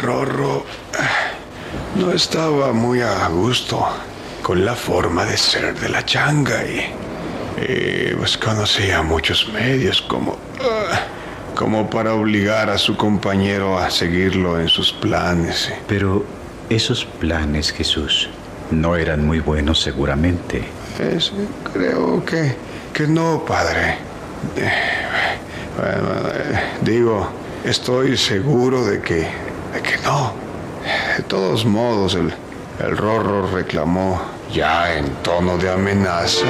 Rorro no estaba muy a gusto con la forma de ser de la changa y pues conocía muchos medios como para obligar a su compañero a seguirlo en sus planes. Pero esos planes, Jesús, no eran muy buenos seguramente. Creo que no, padre. Digo, estoy seguro de que no. De todos modos, el Rorro reclamó ya en tono de amenaza.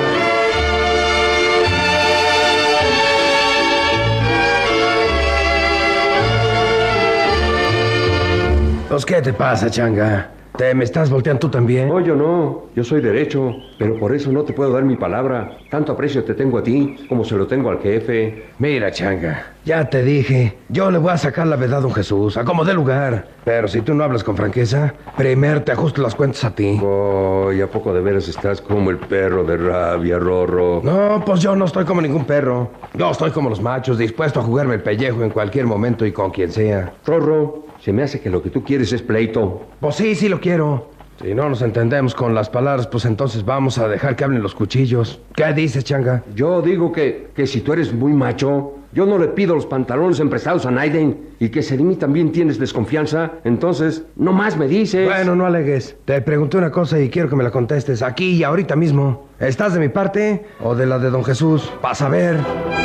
Pues, ¿qué te pasa, changa? ¿Me estás volteando tú también? No, yo no. Yo soy derecho, pero por eso no te puedo dar mi palabra. Tanto aprecio te tengo a ti como se lo tengo al jefe. Mira, changa, ya te dije, yo le voy a sacar la verdad a don Jesús, a como dé lugar. Pero si tú no hablas con franqueza, primero te ajusto las cuentas a ti. ¿Y a poco de veras estás como el perro de rabia, Rorro? No, pues yo no estoy como ningún perro. Yo estoy como los machos, dispuesto a jugarme el pellejo en cualquier momento y con quien sea. Rorro, se me hace que lo que tú quieres es pleito. Pues sí lo quiero. Si no nos entendemos con las palabras, pues entonces vamos a dejar que hablen los cuchillos. ¿Qué dices, changa? Yo digo que si tú eres muy macho, yo no le pido los pantalones emprestados a Naiden, y que si de mí también tienes desconfianza, entonces no más me dices. Bueno, no alegues. Te pregunté una cosa y quiero que me la contestes aquí y ahorita mismo. ¿Estás de mi parte o de la de don Jesús? Vas a ver.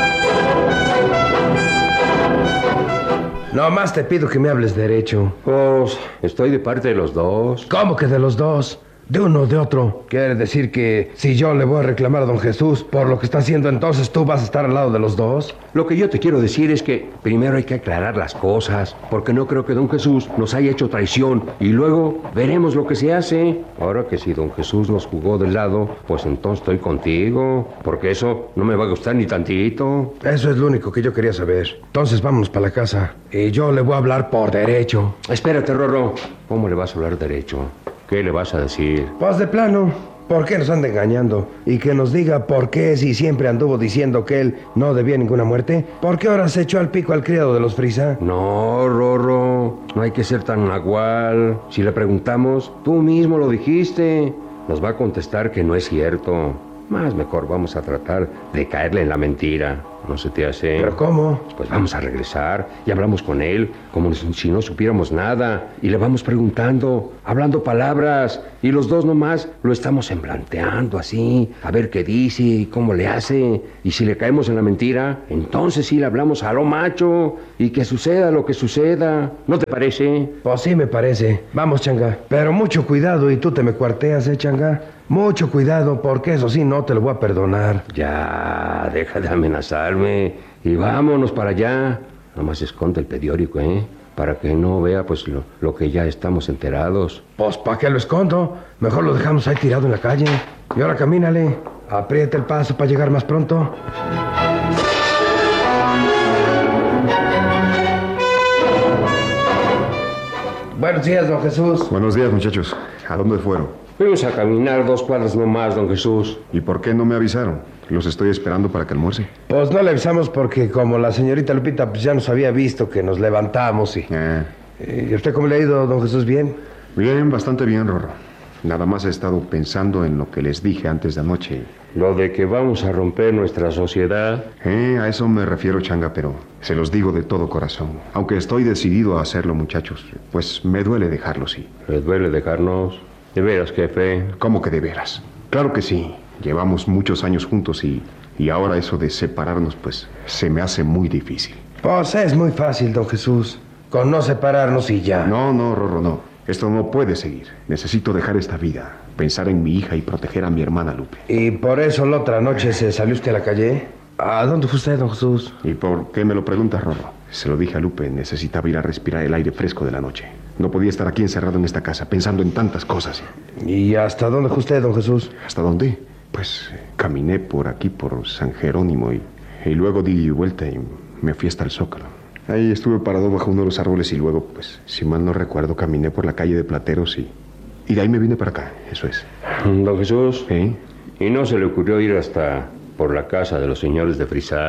No más te pido que me hables derecho. Pues estoy de parte de los dos. ¿Cómo que de los dos? De uno o de otro. Quiere decir que si yo le voy a reclamar a don Jesús por lo que está haciendo, entonces tú vas a estar al lado de los dos. Lo que yo te quiero decir es que primero hay que aclarar las cosas, porque no creo que don Jesús nos haya hecho traición y luego veremos lo que se hace. Ahora que si don Jesús nos jugó del lado, pues entonces estoy contigo, porque eso no me va a gustar ni tantito. Eso es lo único que yo quería saber. Entonces vámonos para la casa y yo le voy a hablar por derecho. Espérate, Rorro. ¿Cómo le vas a hablar derecho? ¿Qué le vas a decir? Pues de plano, ¿por qué nos anda engañando? Y que nos diga por qué, si siempre anduvo diciendo que él no debía ninguna muerte, ¿por qué ahora se echó al pico al criado de los Frisa? No, Rorro, no hay que ser tan nagual. Si le preguntamos, tú mismo lo dijiste. Nos va a contestar que no es cierto. Más mejor vamos a tratar de caerle en la mentira. ¿No se te hace? ¿Pero cómo? Pues vamos a regresar y hablamos con él como si no supiéramos nada. Y le vamos preguntando, hablando palabras. Y los dos nomás lo estamos semblanteando así. A ver qué dice y cómo le hace. Y si le caemos en la mentira, entonces sí le hablamos a lo macho. Y que suceda lo que suceda. ¿No te parece? Pues sí me parece. Vamos, changa. Pero mucho cuidado y tú te me cuarteas, changa. Mucho cuidado, porque eso sí no te lo voy a perdonar. Ya, deja de amenazarme y vámonos para allá. Nomás esconde el periódico, para que no vea, pues, lo que ya estamos enterados. Pues, ¿para qué lo escondo? Mejor lo dejamos ahí tirado en la calle. Y ahora camínale. Aprieta el paso para llegar más pronto. Buenos días, don Jesús. Buenos días, muchachos. ¿A dónde fueron? Fuimos a caminar 2 cuadras nomás, don Jesús. ¿Y por qué no me avisaron? Los estoy esperando para que almuerce. Pues no le avisamos porque como la señorita Lupita pues ya nos había visto que nos levantamos y... ¿Y usted cómo le ha ido, don Jesús? ¿Bien? Bien, bastante bien, Rorro. Nada más he estado pensando en lo que les dije antes de anoche. Lo de que vamos a romper nuestra sociedad. A eso me refiero, changa, pero se los digo de todo corazón. Aunque estoy decidido a hacerlo, muchachos, pues me duele dejarlo, sí. ¿Les duele dejarnos? ¿De veras, jefe? ¿Cómo que de veras? Claro que sí. Llevamos muchos años juntos y ahora eso de separarnos, pues, se me hace muy difícil. Pues es muy fácil, don Jesús. Con no separarnos y ya. No, Rorro, no. Esto no puede seguir. Necesito dejar esta vida, pensar en mi hija y proteger a mi hermana Lupe. ¿Y por eso la otra noche se salió usted a la calle? ¿A dónde fue usted, don Jesús? ¿Y por qué me lo preguntas, Rorro? Se lo dije a Lupe, necesitaba ir a respirar el aire fresco de la noche. No podía estar aquí encerrado en esta casa, pensando en tantas cosas. ¿Y hasta dónde fue usted, don Jesús? ¿Hasta dónde? Pues caminé por aquí, por San Jerónimo, y luego di vuelta y me fui hasta el Zócalo. Ahí estuve parado bajo uno de los árboles y luego, pues, si mal no recuerdo, caminé por la calle de Plateros y de ahí me vine para acá, eso es. Don Jesús, ¿y no se le ocurrió ir hasta por la casa de los señores de Frisac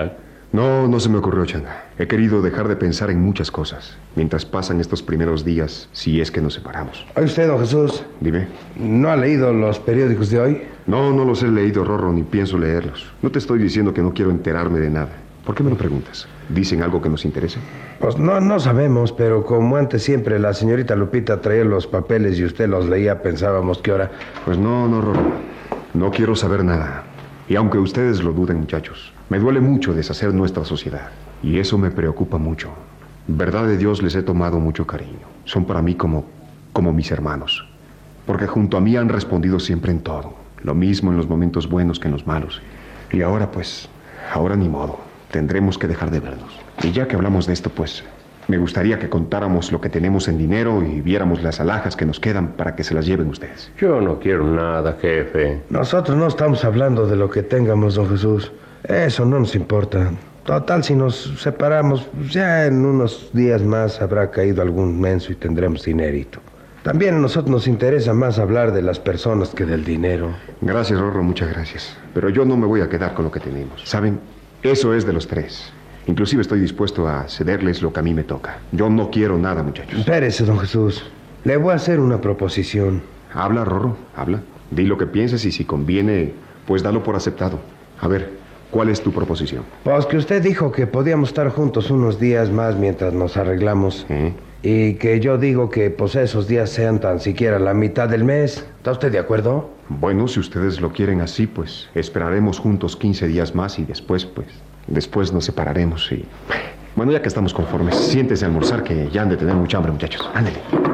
No, no se me ocurrió, Changa. He querido dejar de pensar en muchas cosas mientras pasan estos primeros días, si es que nos separamos. Oye usted, don Jesús, Dime. ¿no ha leído los periódicos de hoy? No, no los he leído, Rorro, ni pienso leerlos. No te estoy diciendo que no quiero enterarme de nada. ¿Por qué me lo preguntas? ¿Dicen algo que nos interese? Pues no sabemos, pero como antes siempre la señorita Lupita traía los papeles y usted los leía, pensábamos que ahora... Pues no, Rorro. No quiero saber nada. Y aunque ustedes lo duden, muchachos, me duele mucho deshacer nuestra sociedad. Y eso me preocupa mucho. Verdad de Dios, les he tomado mucho cariño. Son para mí como mis hermanos. Porque junto a mí han respondido siempre en todo. Lo mismo en los momentos buenos que en los malos. Y ahora ahora ni modo. Tendremos que dejar de vernos. Y ya que hablamos de esto, pues, me gustaría que contáramos lo que tenemos en dinero y viéramos las alhajas que nos quedan para que se las lleven ustedes. Yo no quiero nada, jefe. Nosotros no estamos hablando de lo que tengamos, don Jesús. Eso no nos importa. Total, si nos separamos, ya en unos días más habrá caído algún menso y tendremos dinerito. También a nosotros nos interesa más hablar de las personas que del dinero. Gracias, Rorro, muchas gracias. Pero yo no me voy a quedar con lo que tenemos. ¿Saben? Eso es de los tres. Inclusive estoy dispuesto a cederles lo que a mí me toca. Yo no quiero nada, muchachos. Espérese, don Jesús. Le voy a hacer una proposición. Habla, Rorro, habla. Di lo que pienses y si conviene, pues dalo por aceptado. A ver, ¿cuál es tu proposición? Pues que usted dijo que podíamos estar juntos unos días más mientras nos arreglamos. Y que yo digo que pues esos días sean tan siquiera la mitad del mes. ¿Está usted de acuerdo? Bueno, si ustedes lo quieren así, pues esperaremos juntos 15 días más y después nos separaremos y... Bueno, ya que estamos conformes, siéntese a almorzar que ya han de tener mucha hambre, muchachos. Ándele.